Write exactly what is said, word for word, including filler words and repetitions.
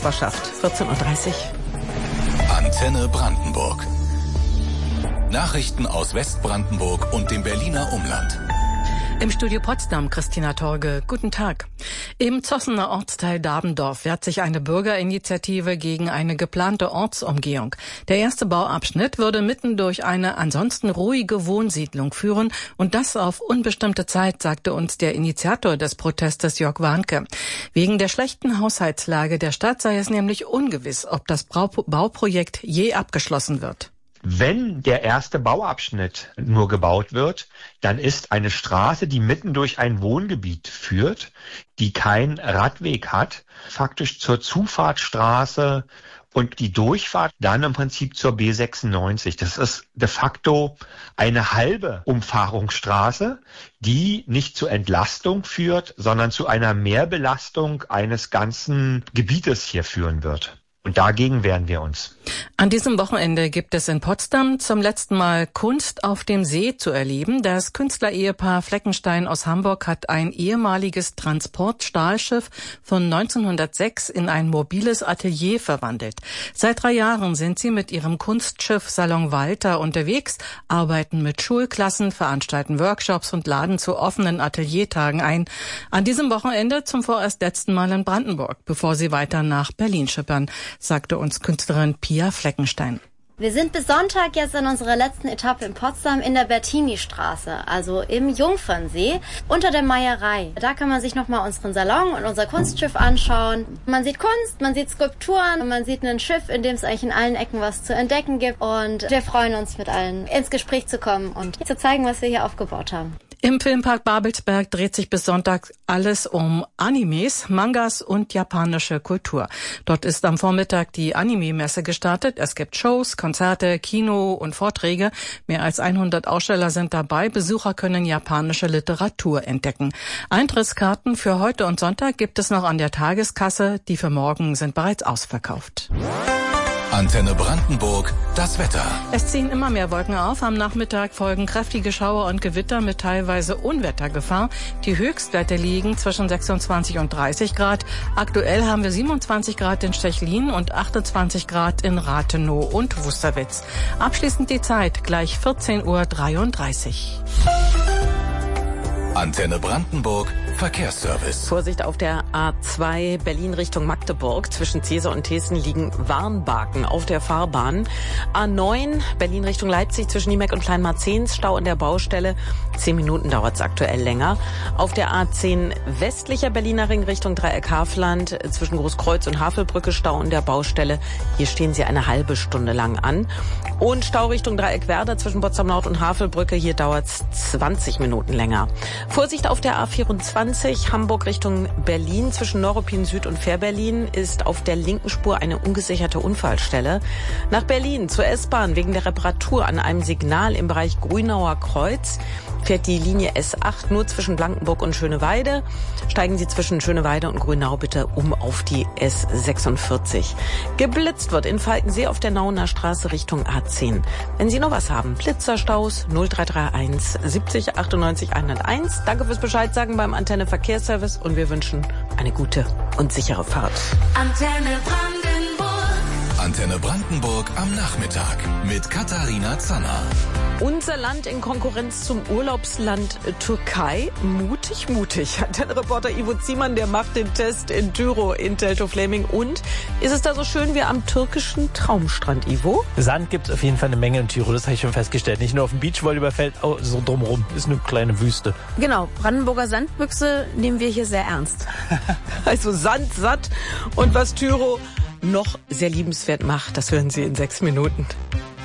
Nachbarschaft. vierzehn Uhr dreißig. Antenne Brandenburg. Nachrichten aus Westbrandenburg und dem Berliner Umland. Im Studio Potsdam, Christina Torge. Guten Tag. Im Zossener Ortsteil Dabendorf wehrt sich eine Bürgerinitiative gegen eine geplante Ortsumgehung. Der erste Bauabschnitt würde mitten durch eine ansonsten ruhige Wohnsiedlung führen und das auf unbestimmte Zeit, sagte uns der Initiator des Protestes Jörg Warnke. Wegen der schlechten Haushaltslage der Stadt sei es nämlich ungewiss, ob das Bauprojekt je abgeschlossen wird. Wenn der erste Bauabschnitt nur gebaut wird, dann ist eine Straße, die mitten durch ein Wohngebiet führt, die keinen Radweg hat, faktisch zur Zufahrtsstraße und die Durchfahrt dann im Prinzip zur B sechsundneunzig. Das ist de facto eine halbe Umfahrungsstraße, die nicht zur Entlastung führt, sondern zu einer Mehrbelastung eines ganzen Gebietes hier führen wird. Und dagegen wehren wir uns. An diesem Wochenende gibt es in Potsdam zum letzten Mal Kunst auf dem See zu erleben. Das Künstlerehepaar Fleckenstein aus Hamburg hat ein ehemaliges Transportstahlschiff von neunzehnhundertsechs in ein mobiles Atelier verwandelt. Seit drei Jahren sind sie mit ihrem Kunstschiff Salon Walter unterwegs, arbeiten mit Schulklassen, veranstalten Workshops und laden zu offenen Ateliertagen ein. An diesem Wochenende zum vorerst letzten Mal in Brandenburg, bevor sie weiter nach Berlin schippern, sagte uns Künstlerin Pia Fleckenstein. Wir sind bis Sonntag jetzt in unserer letzten Etappe in Potsdam in der Bertini-Straße, also im Jungfernsee, unter der Meierei. Da kann man sich nochmal unseren Salon und unser Kunstschiff anschauen. Man sieht Kunst, man sieht Skulpturen und man sieht ein Schiff, in dem es eigentlich in allen Ecken was zu entdecken gibt. Und wir freuen uns, mit allen ins Gespräch zu kommen und zu zeigen, was wir hier aufgebaut haben. Im Filmpark Babelsberg dreht sich bis Sonntag alles um Animes, Mangas und japanische Kultur. Dort ist am Vormittag die Anime-Messe gestartet. Es gibt Shows, Konzerte, Kino und Vorträge. Mehr als hundert Aussteller sind dabei. Besucher können japanische Literatur entdecken. Eintrittskarten für heute und Sonntag gibt es noch an der Tageskasse. Die für morgen sind bereits ausverkauft. Antenne Brandenburg, das Wetter. Es ziehen immer mehr Wolken auf. Am Nachmittag folgen kräftige Schauer und Gewitter mit teilweise Unwettergefahr. Die Höchstwerte liegen zwischen sechsundzwanzig und dreißig Grad. Aktuell haben wir siebenundzwanzig Grad in Stechlin und achtundzwanzig Grad in Rathenow und Wusterwitz. Abschließend die Zeit, gleich vierzehn Uhr dreiunddreißig. Antenne Brandenburg, Verkehrsservice. Vorsicht auf der A zwei Berlin Richtung Magdeburg. Zwischen Zese und Thesen liegen Warnbaken auf der Fahrbahn. A neun Berlin Richtung Leipzig zwischen Niemeck und Kleinmarzens. Stau an der Baustelle. Zehn Minuten dauert es aktuell länger. Auf der A zehn westlicher Berliner Ring Richtung Dreieck-Hafland zwischen Großkreuz und Havelbrücke. Stau an der Baustelle. Hier stehen Sie eine halbe Stunde lang an. Und Stau Richtung Dreieck-Werder zwischen Potsdam Nord und Havelbrücke. Hier dauert es zwanzig Minuten länger. Vorsicht auf der A vierundzwanzig, Hamburg Richtung Berlin. Zwischen Neuruppin Süd und Fährberlin ist auf der linken Spur eine ungesicherte Unfallstelle. Nach Berlin zur S-Bahn wegen der Reparatur an einem Signal im Bereich Grünauer Kreuz fährt die Linie S acht nur zwischen Blankenburg und Schöneweide. Steigen Sie zwischen Schöneweide und Grünau bitte um auf die S sechsundvierzig. Geblitzt wird in Falkensee auf der Nauener Straße Richtung A zehn. Wenn Sie noch was haben, Blitzerstaus null drei drei eins siebzig achtundneunzig hunderteins. Danke fürs Bescheid sagen beim Antenne Verkehrsservice und wir wünschen eine gute und sichere Fahrt. Antenne Brandenburg. Antenne Brandenburg am Nachmittag mit Katharina Zanner. Unser Land in Konkurrenz zum Urlaubsland Türkei. Mutig, mutig. Antenne-Reporter Ivo Ziemann, der macht den Test in Tyro in Teltow-Fläming. Und ist es da so schön wie am türkischen Traumstrand, Ivo? Sand gibt es auf jeden Fall eine Menge in Tyro, das habe ich schon festgestellt. Nicht nur auf dem Beachvolleyballfeld, auch so drumherum. Ist eine kleine Wüste. Genau, Brandenburger Sandbüchse nehmen wir hier sehr ernst. Also Sand, satt. Und was Tyro noch sehr liebenswert macht, das hören Sie in sechs Minuten.